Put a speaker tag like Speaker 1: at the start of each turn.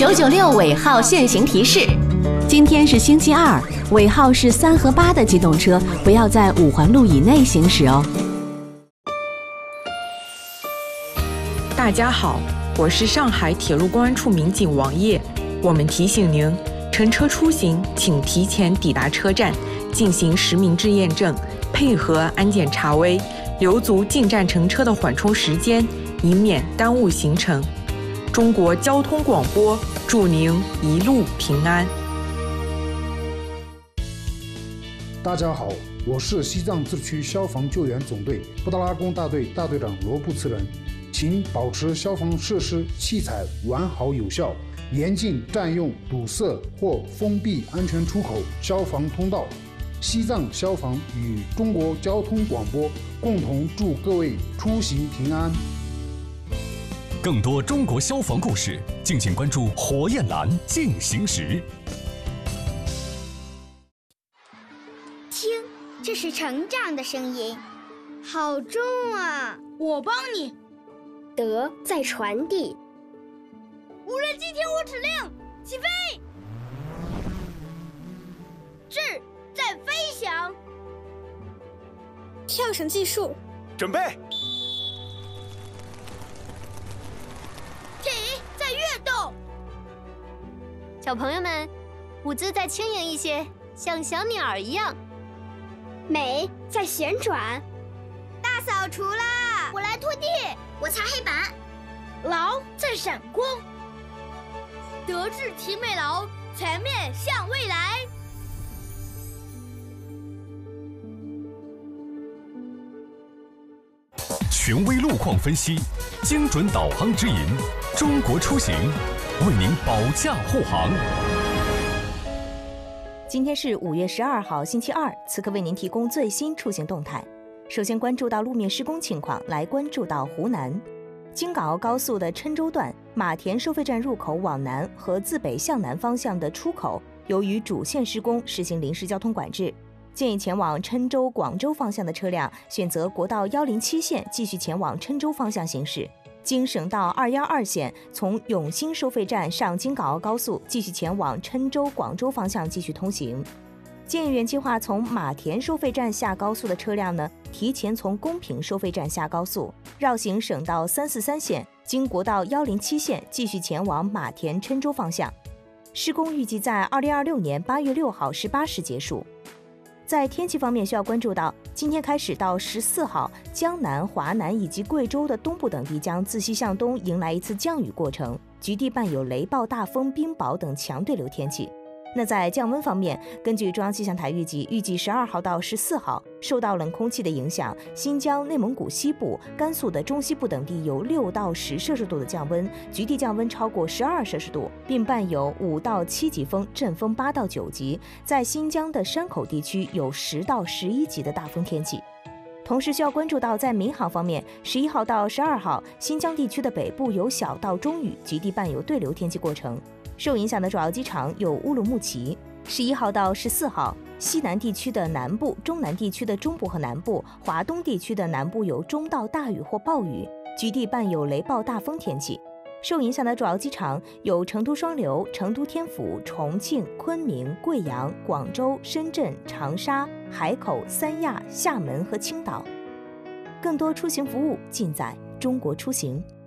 Speaker 1: 996尾号限行提示：今天是星期二，尾号是3和8的机动车不要在5环路以内行驶哦。
Speaker 2: 大家好，我是上海铁路公安处民警王烨。我们提醒您，乘车出行请提前抵达车站，进行实名制验证，配合安检查微，留足进站乘车的缓冲时间，以免耽误行程。中国交通广播祝您一路平安。
Speaker 3: 大家好，我是西藏自治区消防救援总队布达拉宫大队大队长罗布次仁。请保持消防设施器材完好有效，严禁占用、堵塞或封闭安全出口、消防通道。西藏消防与中国交通广播共同祝各位出行平安。
Speaker 4: 更多中国消防故事，敬请关注火焰蓝进行时。
Speaker 5: 听，这是成长的声音，好重啊！
Speaker 6: 我帮你。
Speaker 5: 德在传递。
Speaker 6: 无人机听我指令，起飞！智在飞翔。
Speaker 7: 跳绳计数，
Speaker 8: 准备。
Speaker 6: 体在跃动。
Speaker 9: 小朋友们，舞姿再轻盈一些，像小鸟一样。
Speaker 5: 美在旋转。
Speaker 6: 大扫除啦！我来拖地。
Speaker 5: 我擦黑板，
Speaker 6: 劳在闪光，德智体美劳，全面向未来。
Speaker 4: 权威路况分析，精准导航指引，中国出行为您保驾护航。
Speaker 10: 今天是5月12号，星期二，此刻为您提供最新出行动态。首先关注到路面施工情况，来关注到湖南京港澳高速的郴州段马田收费站入口往南和自北向南方向的出口，由于主线施工实行临时交通管制，建议前往郴州、广州方向的车辆选择国道107线继续前往郴州方向行驶，经省道212线从永兴收费站上京港澳高速继续前往郴州、广州方向继续通行。建议原计划从马田收费站下高速的车辆呢，提前从公平收费站下高速，绕行省道343线，经国道107线继续前往马田郴州方向。施工预计在2026年8月6号18时结束。在天气方面，需要关注到，今天开始到14号，江南、华南以及贵州的东部等地将自西向东迎来一次降雨过程，局地伴有雷暴、大风、冰雹等强对流天气。那在降温方面，根据中央气象台预计12号到14号，受到冷空气的影响，新疆、内蒙古西部、甘肃的中西部等地有6到10摄氏度的降温，局地降温超过12摄氏度，并伴有5到7级风，阵风8到9级。在新疆的山口地区有10到11级的大风天气。同时需要关注到，在民航方面，11号到12号，新疆地区的北部有小到中雨，局地伴有对流天气过程。受影响的主要机场有乌鲁木齐。11号到14号，西南地区的南部、中南地区的中部和南部、华东地区的南部有中到大雨或暴雨，局地伴有雷暴大风天气。受影响的主要机场有成都双流、成都天府、重庆、昆明、贵阳、广州、深圳、长沙、海口、三亚、厦门和青岛。更多出行服务尽在中国出行。